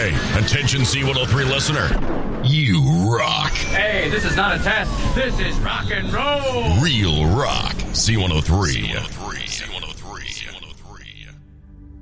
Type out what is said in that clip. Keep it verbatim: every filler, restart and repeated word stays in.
Hey, attention C one oh three listener. You rock. Hey, this is not a test. This is rock and roll. Real rock. C one oh three. C one oh three.